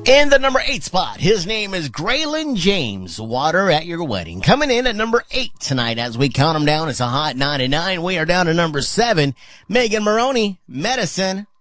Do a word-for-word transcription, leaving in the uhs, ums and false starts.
In the number eight spot, his name is Graylin James, Water at Your Wedding. Coming in at number eight tonight as we count them down. It's a hot ninety-nine. We are down to number seven. Megan Moroney, Medicine.